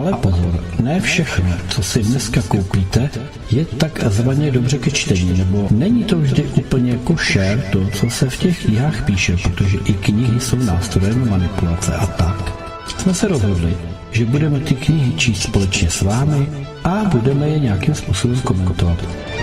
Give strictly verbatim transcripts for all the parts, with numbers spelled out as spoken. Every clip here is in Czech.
Ale pozor, ne všechno, co si dneska koupíte, je takzvaně dobře ke čtení, nebo není to vždy úplně košer to, co se v těch knihách píše, protože i knihy jsou nástrojem manipulace a tak. Jsme se rozhodli, že budeme ty knihy číst společně s vámi a budeme je nějakým způsobem komentovat.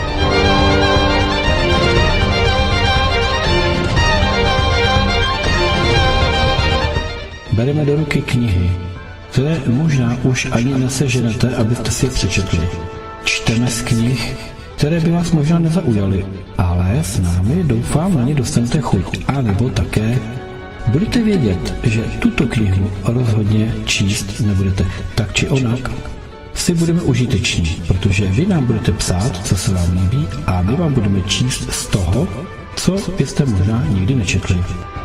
Bereme do ruky knihy, které možná už ani neseženete, abyste si je přečetli. Čteme z knih, které by vás možná nezaujaly, ale s námi doufám na ně dostanete chuť. A nebo také budete vědět, že tuto knihu rozhodně číst nebudete. Tak či onak si budeme užiteční, protože vy nám budete psát, co se vám líbí, a my vám budeme číst z toho, co byste možná nikdy nečetli.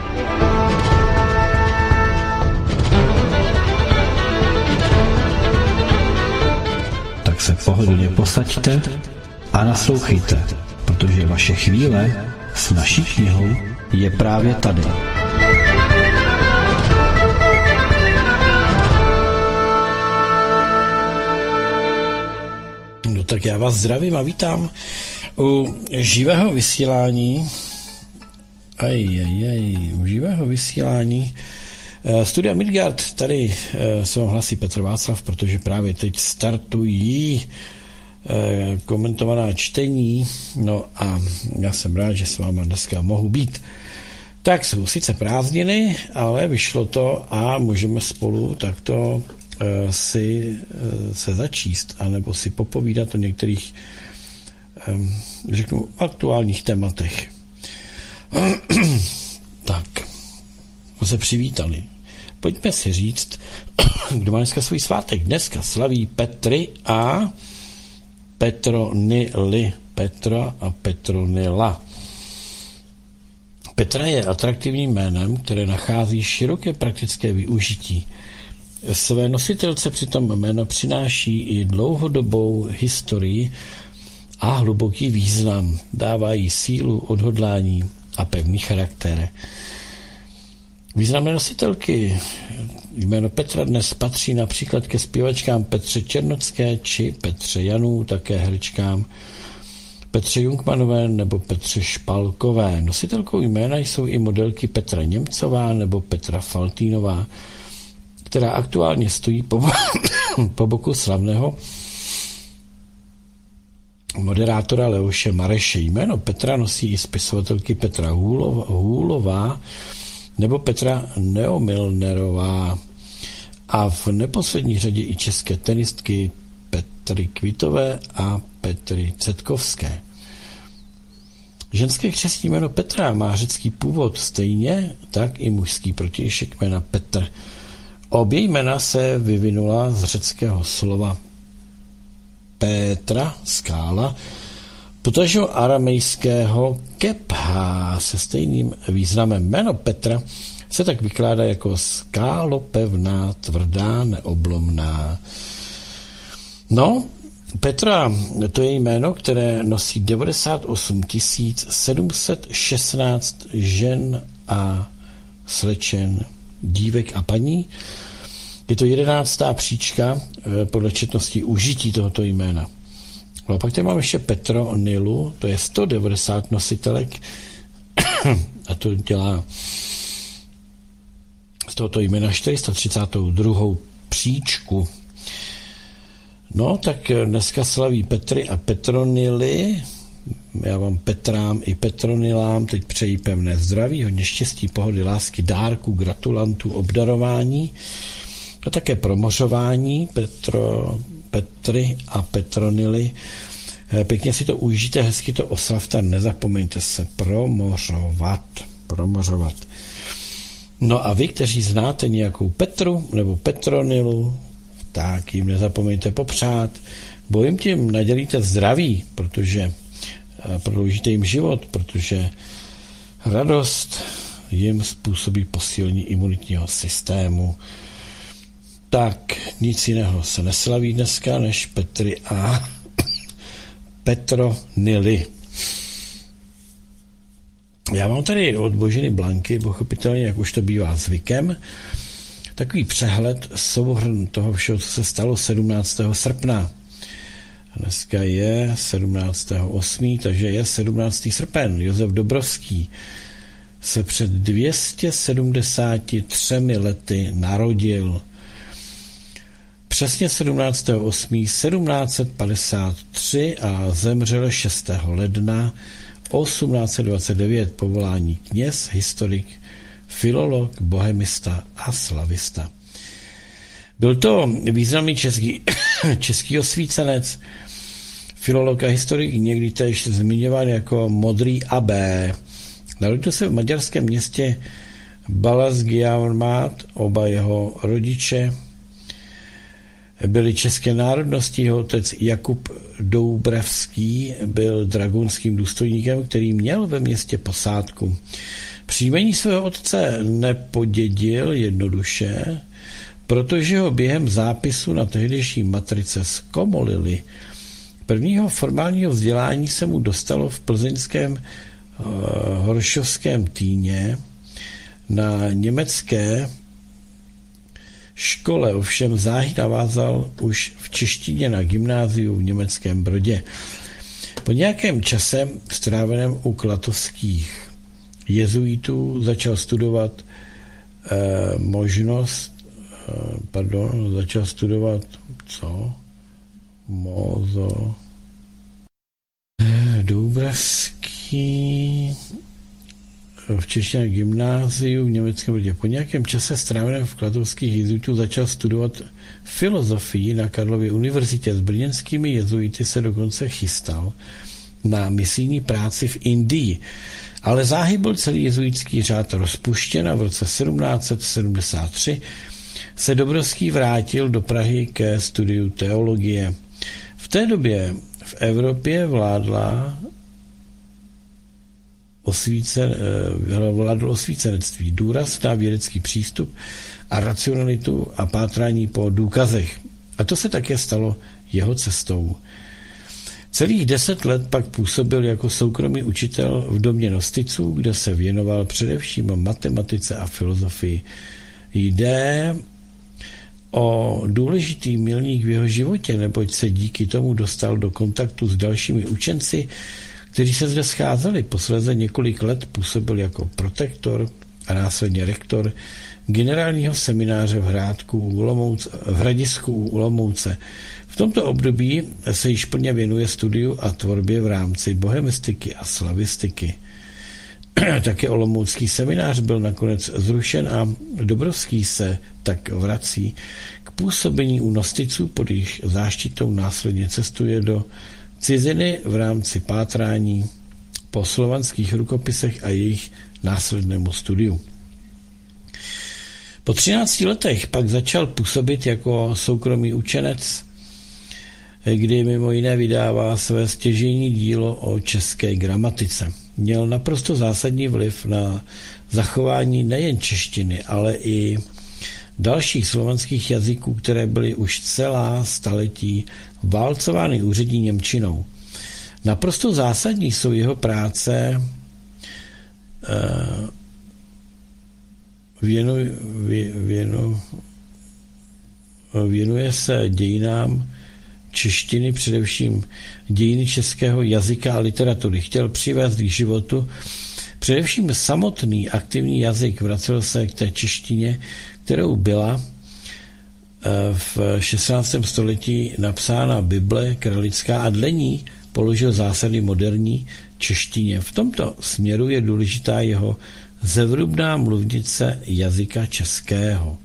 Se pohodlně posaďte a naslouchejte, protože vaše chvíle s naší knihou je právě tady. No tak já vás zdravím a vítám u živého vysílání. Aj, aj, aj, u živého vysílání Studia Midgard, tady se vám hlasí Petr Václav, protože právě teď startují komentovaná čtení, no a já jsem rád, že s váma dneska mohu být. Tak jsou sice prázdniny, ale vyšlo to a můžeme spolu takto si se začíst, anebo si popovídat o některých, řeknu, aktuálních tématech. Tak, jsme se přivítali. Pojďme si říct, kdo má dneska svůj svátek. Dneska slaví Petry a Petronily. Petra a Petronila. Petra je atraktivním jménem, které nachází široké praktické využití. Své nositelce přitom jméno přináší i dlouhodobou historii a hluboký význam. Dává jí sílu, odhodlání a pevný charakter. Významné nositelky jméno Petra dnes patří například ke zpěvačkám Petře Černocké či Petře Janů, také herečkám Petře Jungmanové nebo Petře Špalkové. Nositelkou jména jsou i modelky Petra Němcová nebo Petra Faltýnová, která aktuálně stojí po, po boku slavného moderátora Leoše Mareše. Jméno Petra nosí i spisovatelky Petra Hůlová nebo Petra Neomilnerová a v neposlední řadě i české tenistky Petry Kvitové a Petry Cetkovské. Ženské křestní jméno Petra má řecký původ, stejně tak i mužský protějšek jména Petr. Obě jména se vyvinula z řeckého slova Pétra, skála, potažmo aramejského kepha se stejným významem. Jméno Petra se tak vykládá jako skálopevná, tvrdá, neoblomná. No, Petra, to je jméno, které nosí devadesát osm tisíc sedm set šestnáct žen a slečen, dívek a paní. Je to jedenáctá příčka podle četnosti užití tohoto jména. A pak tady mám ještě Petronilu, to je sto devadesát nositelek a to dělá z tohoto jména čtyři sta třicet dva příčku. No, tak dneska slaví Petry a Petronily. Já vám Petrám i Petronilám teď přeji pevné zdraví, hodně štěstí, pohody, lásky, dárku, gratulantů, obdarování a také promořování Petro, Petry a Petronily. Pěkně si to užijte, hezky to oslavte, nezapomeňte se promořovat. Promořovat. No a vy, kteří znáte nějakou Petru nebo Petronilu, tak jim nezapomeňte popřát, bo jim tím nadělíte zdraví, protože prodloužíte jim život, protože radost jim způsobí posílení imunitního systému. Tak nic jiného se neslaví dneska než Petry a Petronily. Já mám tady od Boženy Blanky, pochopitelně, jak už to bývá zvykem, takový přehled, souhrn toho všeho, co se stalo sedmnáctého srpna. Dneska je sedmnáctého osmého takže je sedmnáctého srpen. Josef Dobrovský se před dvěma sty sedmdesáti třemi lety narodil. Přesně sedmnáctého osmého sedmnáct set padesát tři a zemřel šestého ledna osmnáct set dvacet devět, povolání kněz, historik, filolog, bohemista a slavista. Byl to významný český, český osvícenec, filolog a historik, někdy též zmiňován jako modrý abbé. Narodil se v maďarském městě Balasgiarmát, oba jeho rodiče byli české národnosti, jeho otec Jakub Doubrevský byl dragunským důstojníkem, který měl ve městě posádku. Příjmení svého otce nepodědil jednoduše, protože ho během zápisu na tehdejší matrice zkomolili. Prvního formálního vzdělání se mu dostalo v plzeňském uh, Horšovském Týně na německé škole, ovšem záhy navázal už v češtině na gymnáziu v německém Brodě. Po nějakém čase stráveném u klatovských jezuitů začal studovat eh, možnost, eh, pardon, začal studovat co? Mozo. Eh, Dubravský v češtině gymnáziu v německém Brodě. Po nějakém čase stráveném v klatovských jezuitů začal studovat filozofii na Karlově univerzitě. S brněnskými jezuity se dokonce chystal na misijní práci v Indii. Ale záhy byl celý jezuitský řád rozpuštěn a v roce sedmnáct set sedmdesát tři se Dobrovský vrátil do Prahy ke studiu teologie. V té době v Evropě vládla osvícen, vládlo osvícenectví, důraz na vědecký přístup a racionalitu a pátrání po důkazech. A to se také stalo jeho cestou. Celých deset let pak působil jako soukromý učitel v domě nosticů, kde se věnoval především matematice a filozofii. Jde o důležitý milník v jeho životě, neboť se díky tomu dostal do kontaktu s dalšími učenci, kteří se zde scházeli. Posléze několik let působil jako protektor a následně rektor generálního semináře v Hrádku u Olomouce, v Hradisku u Olomouce. V tomto období se již plně věnuje studiu a tvorbě v rámci bohemistiky a slavistiky. Také olomoucký seminář byl nakonec zrušen a Dobrovský se tak vrací k působení u nosticů, pod jejich záštitou následně cestuje do ciziny v rámci pátrání po slovanských rukopisech a jejich následnému studiu. Po třinácti letech pak začal působit jako soukromý učenec, kdy mimo jiné vydává své stěžejní dílo o české gramatice. Měl naprosto zásadní vliv na zachování nejen češtiny, ale i dalších slovanských jazyků, které byly už celá staletí válcovány úřední němčinou. Naprosto zásadní jsou jeho práce věnu, věnu, věnuje se dějinám češtiny, především dějiny českého jazyka a literatury. Chtěl přivést k životu především samotný aktivní jazyk. Vracel se k té češtině, kterou byla v šestnáctém století napsána Bible kralická a dle ní položil zásady moderní češtině. V tomto směru je důležitá jeho zevrubná mluvnice jazyka českého.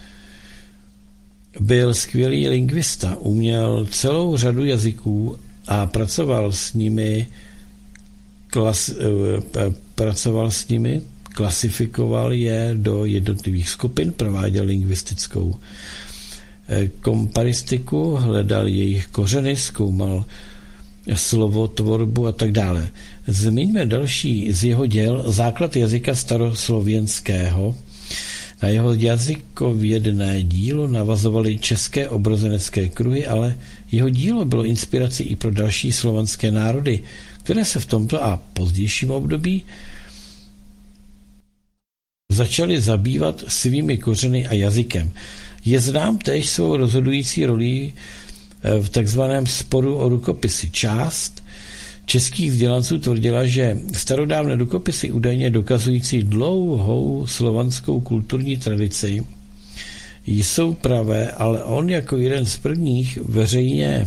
Byl skvělý lingvista, uměl celou řadu jazyků a pracoval s nimi, klas, pracoval s nimi, klasifikoval je do jednotlivých skupin, prováděl lingvistickou komparistiku, hledal jejich kořeny, zkoumal slovotvorbu a tak dále. Zmiňme další z jeho děl základ jazyka staroslověnského. Na jeho jazykovědné dílo navazovaly české obrozenecké kruhy, ale jeho dílo bylo inspirací i pro další slovanské národy, které se v tomto a pozdějším období začali zabývat svými kořeny a jazykem. Je znám též svou rozhodující rolí v takzvaném sporu o rukopisy. Část českých vzdělanců tvrdila, že starodávné rukopisy údajně dokazující dlouhou slovanskou kulturní tradici jsou pravé, ale on jako jeden z prvních veřejně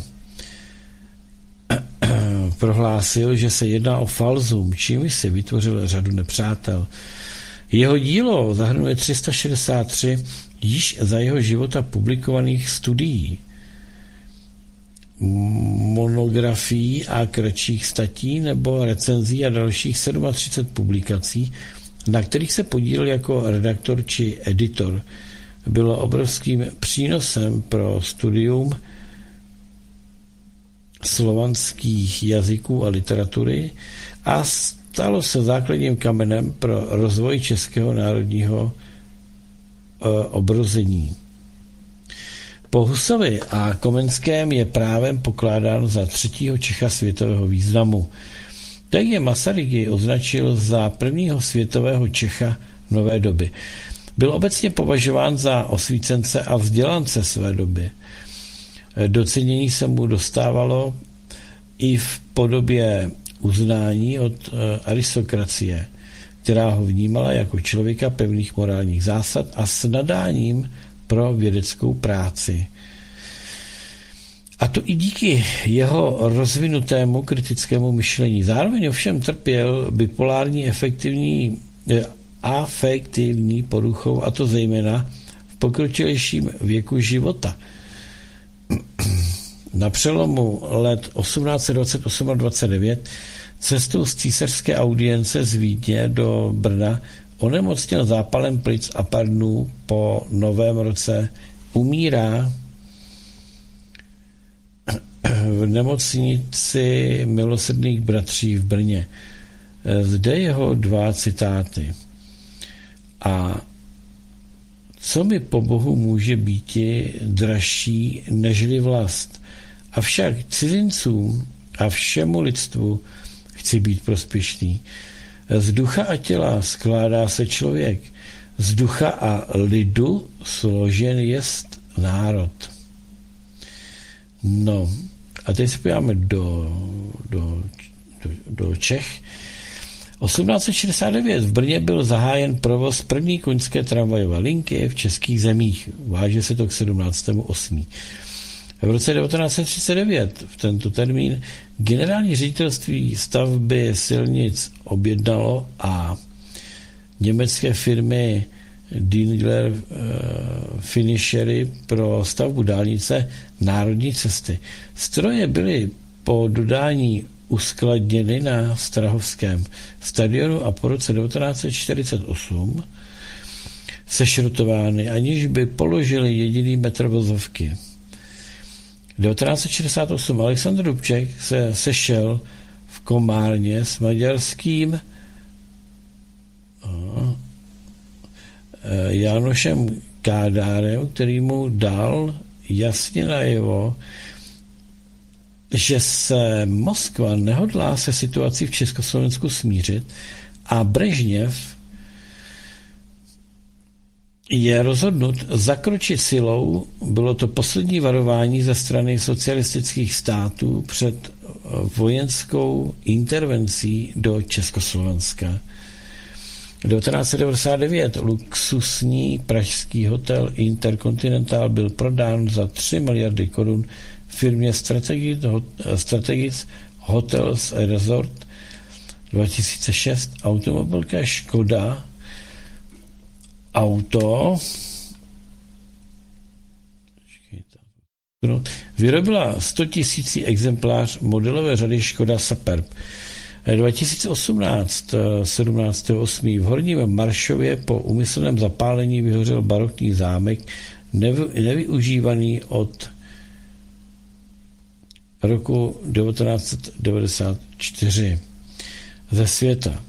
prohlásil, že se jedná o falzum, čímž si vytvořil řadu nepřátel. Jeho dílo zahrnuje tři sta šedesát tři již za jeho života publikovaných studií, monografií a kratších statí nebo recenzí a dalších třicet sedm publikací, na kterých se podílel jako redaktor či editor. Bylo obrovským přínosem pro studium slovanských jazyků a literatury a stalo se základním kamenem pro rozvoj českého národního obrození. Po Husovi a Komenském je právem pokládán za třetího Čecha světového významu. Tak je Masaryk jej označil za prvního světového Čecha nové doby. Byl obecně považován za osvícence a vzdělance své doby. Docenění se mu dostávalo i v podobě uznání od aristokracie, která ho vnímala jako člověka pevných morálních zásad a s nadáním pro vědeckou práci. A to i díky jeho rozvinutému kritickému myšlení. Zároveň ovšem trpěl bipolární efektivní, afektivní poruchou, a to zejména v pokročilejším věku života. Na přelomu let osmnáct set dvacet osm a dvacet devět cestou z císařské audience z Vídně do Brna onemocněl zápalem plic a pardnů. Po novém roce umírá v nemocnici Milosrdných bratří v Brně. Zde jeho dva citáty. A co mi po Bohu může býti dražší nežli vlast? Avšak cizincům a všemu lidstvu chci být prospěšný. Z ducha a těla skládá se člověk. Z ducha a lidu složen jest národ. No, a teď se podíváme do, do, do, do Čech. osmnáct set šedesát devět v Brně byl zahájen provoz první koňské tramvajové linky v českých zemích. Váže se to k sedmnáctému osmého V roce devatenáct set třicet devět v tento termín generální ředitelství stavby silnic objednalo a německé firmy Dingler uh, Finishery pro stavbu dálnice národní cesty. Stroje byly po dodání uskladněny na Strahovském stadionu a po roce devatenáct set čtyřicet osm sešrotovány, aniž by položili jediný metr vozovky. devatenáct set šedesát osm Alexandr Dubček se sešel v Komárně s maďarským Jánošem Kádárem, který mu dal jasně najevo, že se Moskva nehodlá se situací v Československu smířit a Brežněv je rozhodnut zakročit silou. Bylo to poslední varování ze strany socialistických států před vojenskou intervencí do Československa. devatenáct set devadesát devět luxusní pražský hotel Intercontinental byl prodán za tři miliardy korun firmě Strategic, Strategic Hotels Resort. dva tisíce šest automobilka Škoda Auto vyrobila sto tisíc exemplář modelové řady Škoda Superb. dva tisíce osmnáct sedmnáctého osmého v Horním Maršově po úmyslném zapálení vyhořel barokní zámek nevy, nevyužívaný od roku devatenáct set devadesát čtyři ze světa.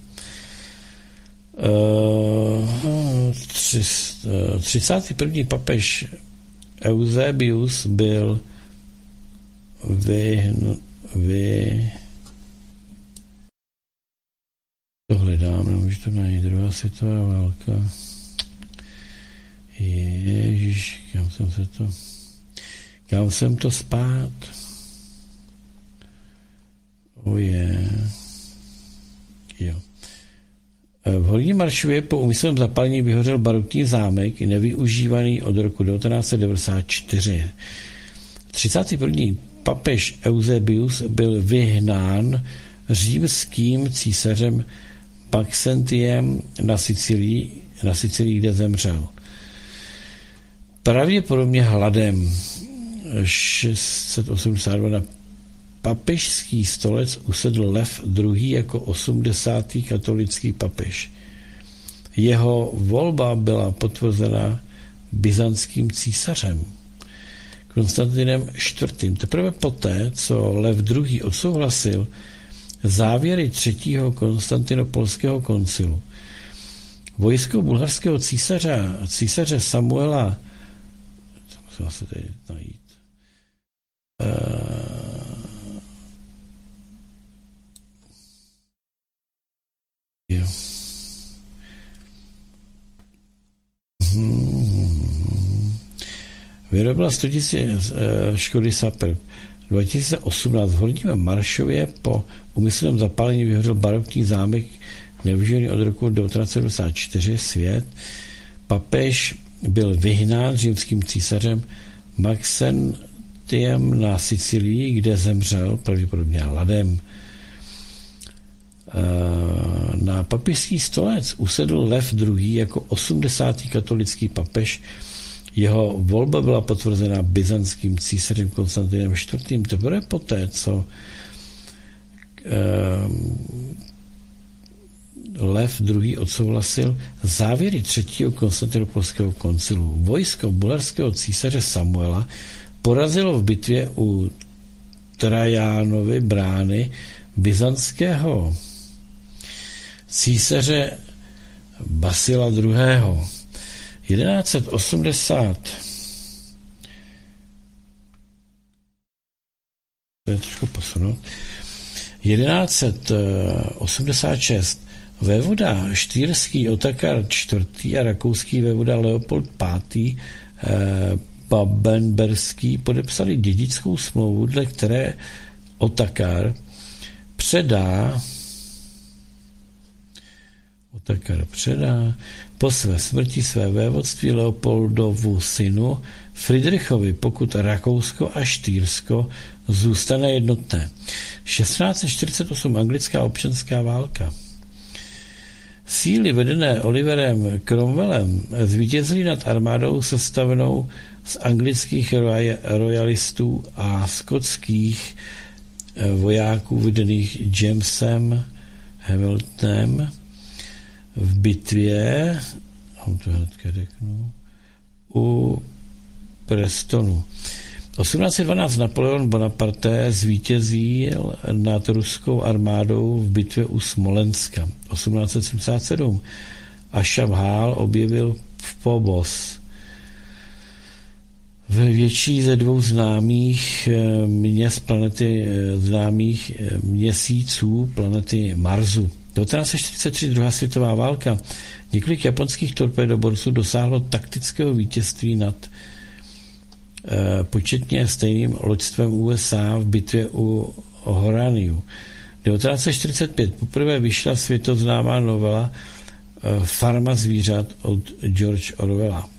třicátý první papež Eusebius byl vy, vy To hledám, nemůžu to najít. Druhá světová válka. Ježiš, kam jsem se to... Kam jsem to spát? Oje. Jo. V Horní Maršově po úmyslném zapálení vyhořel barokní zámek, nevyužívaný od roku devatenáct set devadesát čtyři. třicátý první papež Eusebius byl vyhnán římským císařem Maxentiem na Sicílii, na Sicílii, kde zemřel. Pravděpodobně hladem. šest set osmdesát dva na papežský stolec usedl Lev druhý. jako osmdesátý katolický papež. Jeho volba byla potvrzena byzantským císařem Konstantinem čtvrtým. Teprve poté, co Lev druhý. odsouhlasil závěry třetího konstantinopolského koncilu, vojsko bulharského císaře, císaře Samuela, co musím asi tady najít, uh, jo. Hmm. Vyrobila sto tisíc škody Sapr. dva tisíce osmnáct v Horním Maršově po úmyslném zapálení vyhořel barokní zámek nevyužívaný od roku devatenáct set devadesát čtyři. Svět. Papež byl vyhnán římským císařem Maxentiem na Sicílii, kde zemřel pravděpodobně hladem. Na papežský stolec usedl Lev druhý. jako osmdesátý katolický papež. Jeho volba byla potvrzena byzantským císařem Konstantinem čtvrtým. Teprve poté, co Lev druhý. odsouhlasil závěry třetího konstantinopolského koncilu. Vojsko bulharského císaře Samuela porazilo v bitvě u Trajánovy brány byzantského císaře Basila druhého. jedenáct set osmdesát to je trošku posunout. jedenáct set osmdesát šest vévoda štýrský Otakar čtvrtý. a rakouský vévoda Leopold pátý. Babenberský podepsali dědickou smlouvu, dle které Otakar předá Otakar předá po své smrti své vévodství Leopoldovu synu Friedrichovi, pokud Rakousko a Štýrsko zůstane jednotné. šestnáct set čtyřicet osm anglická občanská válka. Síly vedené Oliverem Cromwellem zvítězily nad armádou sestavenou z anglických royalistů a skotských vojáků vedených Jamesem Hamiltonem v bitvě u Prestonu. osmnáct set dvanáct Napoleon Bonaparte zvítězil nad ruskou armádou v bitvě u Smolenska. osmnáct set sedmdesát sedm Ašaf Hál objevil v Phobos. V větší ze dvou známých měst planety, známých měsíců planety Marsu. devatenáct set čtyřicet tři druhá světová válka. Několik japonských torpédoborců dosáhlo taktického vítězství nad eh, početně stejným loďstvem U S A v bitvě u Horaniu. devatenáct set čtyřicet pět poprvé vyšla světoznámá novela eh, Farma zvířat od George Orwella.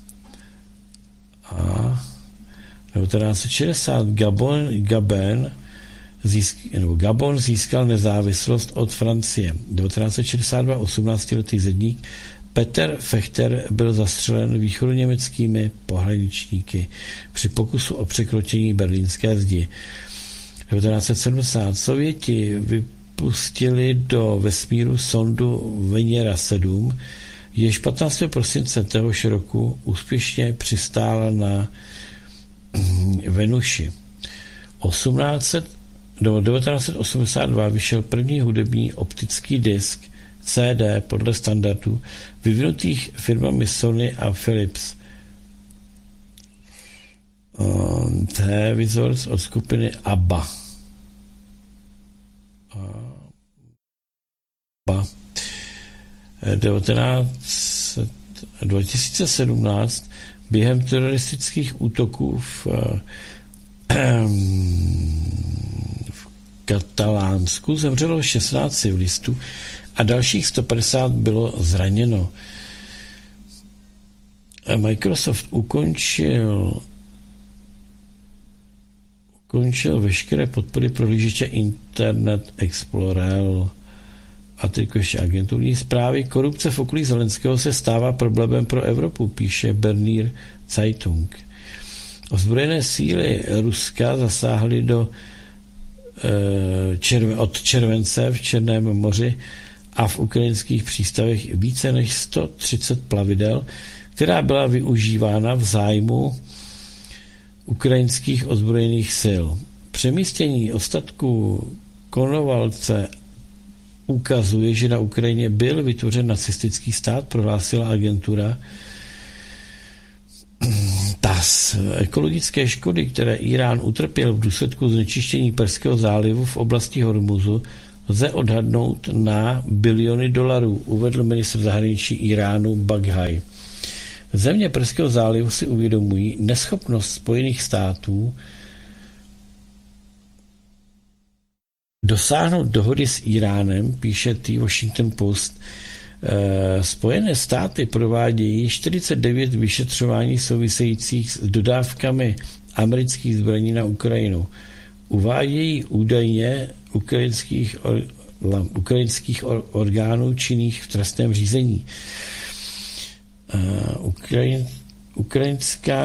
A devatenáct set šedesát Gabon, Gabon Získ, nebo Gabon získal nezávislost od Francie. devatenáct set šedesát dva osmnáctiletý zedník Peter Fechter byl zastřelen východoněmeckými pohraničníky při pokusu o překročení berlínské zdi. devatenáct set sedmdesát Sověti vypustili do vesmíru sondu Venera sedm, jež patnáctého prosince téhož roku úspěšně přistála na Venuši. osmnáct set Do devatenáct set osmdesát dva vyšel první hudební optický disk C D podle standardů vyvinutých firmami Sony a Philips. Televizor od skupiny ABBA. ABBA. dva tisíce sedmnáct během teroristických útoků v, v Katalánsku zemřelo šestnáct civilistů a dalších sto padesát bylo zraněno. Microsoft ukončil ukončil veškeré podpory prohlížeče Internet Explorer. A teď ještě agenturní zprávy. Korupce v okolí Zelenského se stává problémem pro Evropu, píše Berliner Zeitung. Ozbrojené síly Ruska zasáhly do, červe, od července v Černém moři a v ukrajinských přístavech více než sto třicet plavidel, která byla využívána v zájmu ukrajinských ozbrojených sil. Přemístění ostatků Konovalce ukazuje, že na Ukrajině byl vytvořen nacistický stát, prohlásila agentura T A S S. Ekologické škody, které Irán utrpěl v důsledku znečištění Perského zálivu v oblasti Hormuzu, lze odhadnout na biliony dolarů, uvedl ministr zahraničí Iránu Baghaj. Země Perského zálivu si uvědomují neschopnost Spojených států dosáhnout dohody s Iránem, píše The Washington Post. Spojené státy provádějí čtyřicet devět vyšetřování souvisejících s dodávkami amerických zbraní na Ukrajinu. Uvádějí údajně ukrajinských, or, ukrajinských or, orgánů činných v trestném řízení. Ukrajin, ukrajinská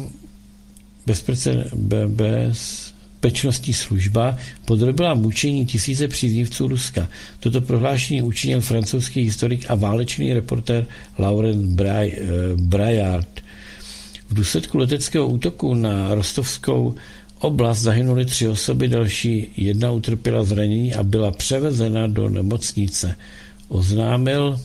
bezpečnostní služba podrobila mučení tisíce příznivců Ruska. Toto prohlášení učinil francouzský historik a válečný reportér Laurent Braillard. V důsledku leteckého útoku na rostovskou oblast zahynuly tři osoby, další jedna utrpěla zranění a byla převezena do nemocnice. Oznámil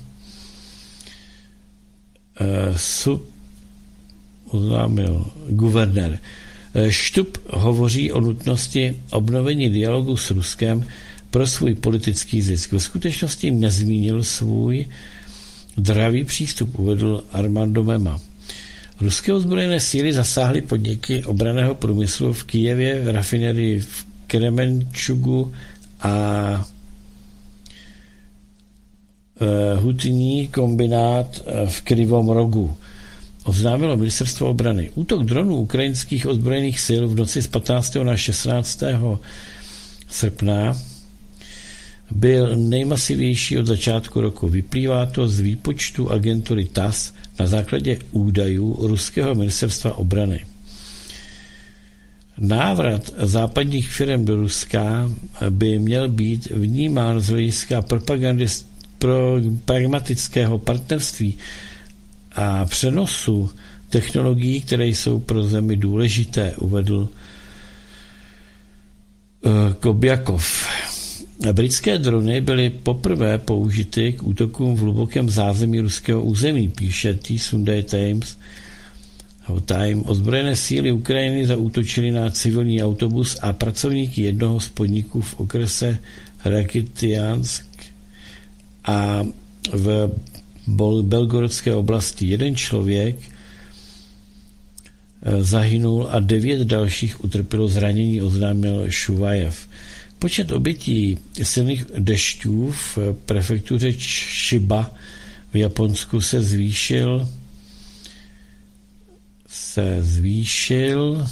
uh, sub, oznámil guvernér. Štup hovoří o nutnosti obnovení dialogu s Ruskem pro svůj politický zisk. Ve skutečnosti nezmínil svůj dravý přístup, uvedl Armando Mema. Ruské ozbrojené síly zasáhly podniky obranného průmyslu v Kyjevě, v rafinerii v Kremenčugu a hutní kombinát v Kryvom Rogu. Oznámilo ministerstvo obrany. Útok dronů ukrajinských ozbrojených sil v noci z patnáctého na šestnáctého srpna byl nejmasivější od začátku roku. Vyplývá to z výpočtu agentury T A S S na základě údajů ruského ministerstva obrany. Návrat západních firm do Ruska by měl být vnímán z hlediska propagandy pro pragmatického partnerství a přenosu technologií, které jsou pro zemi důležité, uvedl Kobjakov. Britské drony byly poprvé použity k útokům v hlubokém zázemí ruského území, píše T Sunday Times. Time. Ozbrojené síly Ukrajiny zaútočily na civilní autobus a pracovníky jednoho z podniků v okrese Rakytiansk a v Belgorodské oblasti. Jeden člověk zahynul a devět dalších utrpělo zranění, oznámil Šuvajev. Počet obětí silných dešťů v prefektuře Chiba v Japonsku se zvýšil se zvýšil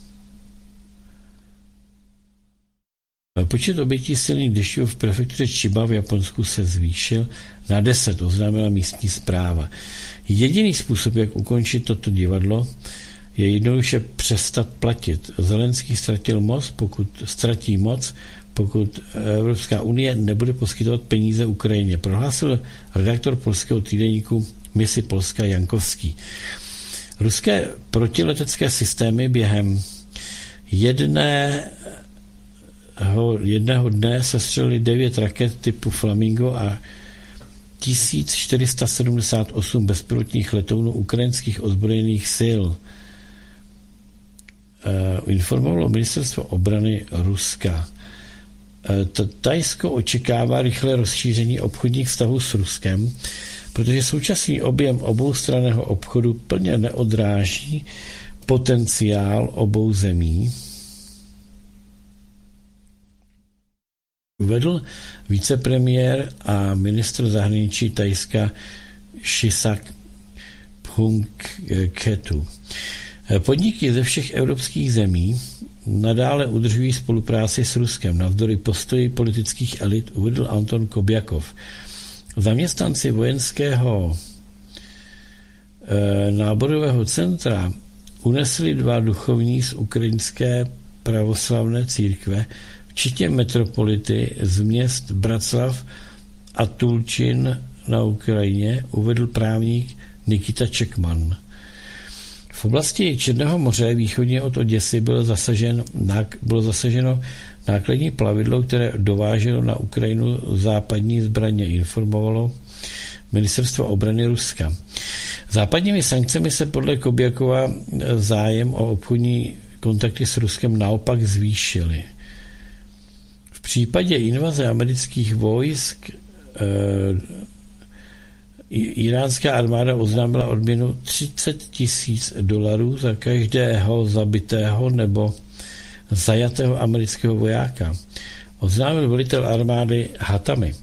Počet obětí silných dešťů v prefektuře Chiba v Japonsku se zvýšil na deset, oznámila místní správa. Jediný způsob, jak ukončit toto divadlo, je jednoduše přestat platit. Zelenský ztratil moc, pokud ztratí moc, pokud Evropská unie nebude poskytovat peníze Ukrajině, prohlásil redaktor polského týdeníku Misi Polska Jankovský. Ruské protiletecké systémy během jedné jedného dne sestřelili devět raket typu Flamingo a tisíc čtyři sta sedmdesát osm bezpilotních letounů ukrajinských ozbrojených sil. Informovalo ministerstvo obrany Ruska. Tajsko očekává rychlé rozšíření obchodních vztahů s Ruskem protože současný objem oboustranného obchodu plně neodráží potenciál obou zemí, uvedl vicepremiér a ministr zahraničí Thajska Shisak Phumketu. Podniky ze všech evropských zemí nadále udržují spolupráci s Ruskem navzdory postoji politických elit, uvedl Anton Kobjakov. Zaměstnanci vojenského e, náborového centra unesli dva duchovní z ukrajinské pravoslavné církve, včetně metropolity z měst Bratslav a Tulčin na Ukrajině, uvedl právník Nikita Čekman. V oblasti Černého moře východně od Oděsy bylo, zasažen, bylo zasaženo nákladní plavidlo, které dováželo na Ukrajinu západní zbraně, informovalo ministerstvo obrany Ruska. Západními sankcemi se podle Kobjakova zájem o obchodní kontakty s Ruskem naopak zvýšily. V případě invaze amerických vojsk e, iránská armáda oznámila odměnu třicet tisíc dolarů za každého zabitého nebo zajatého amerického vojáka. Oznámil velitel armády Hatami.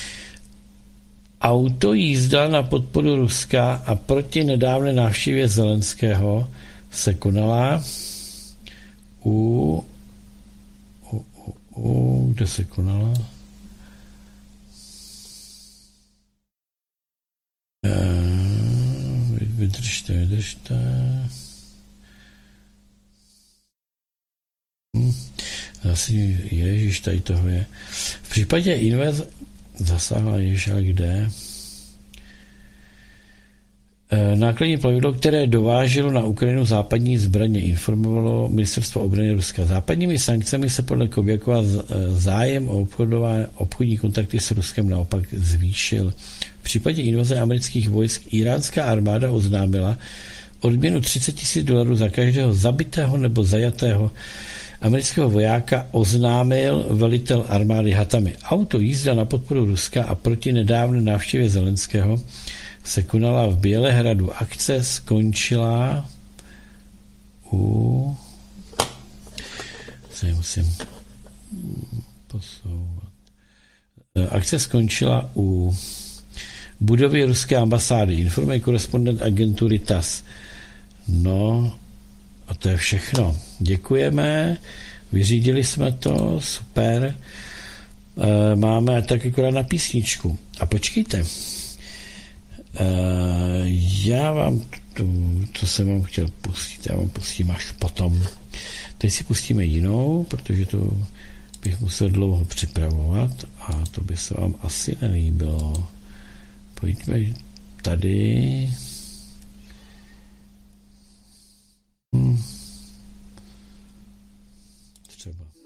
Autojízda na podporu Ruska a proti nedávné návštěvě Zelenského se konala u, u, u, u kde se konala? Vydržte, vydržte. Hm. Zase ježiš, tady toho je. V případě invaze zasáhla ježiš, ale kde? Nákladní plavidlo, které dováželo na Ukrajinu západní zbraně, informovalo ministerstvo obrany Ruska. Západními sankcemi se podle Kobjakova zájem o obchodní kontakty s Ruskem naopak zvýšil. V případě invaze amerických vojsk iránská armáda oznámila odměnu třicet tisíc dolarů za každého zabitého nebo zajatého amerického vojáka, oznámil velitel armády Hatami. Auto jízda na podporu Ruska a proti nedávné návštěvě Zelenského se konala v Bělehradu. Akce skončila u... Se musím posouvat. Akce skončila u budovy ruské ambasády, informuje korespondent agentury T A S. No, a to je všechno. Děkujeme, vyřídili jsme to, super. Máme tak akorát na písničku. A počkejte, já vám to, co jsem vám chtěl pustit, já vám pustím až potom. Teď si pustíme jinou, protože to bych musel dlouho připravovat a to by se vám asi nelíbilo. Pojďme tady. Hmm. Třeba.